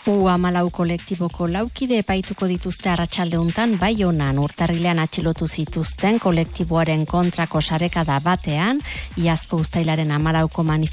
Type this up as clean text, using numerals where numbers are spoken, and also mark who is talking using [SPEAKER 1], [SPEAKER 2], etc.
[SPEAKER 1] U14 kolektiboko laukide epaituko dituzte arratsaldeuntan Baionan. Urtarrilean atxilotu zituzten kolektiboaren kontrako sarekada batean, iazko uztailaren 14ko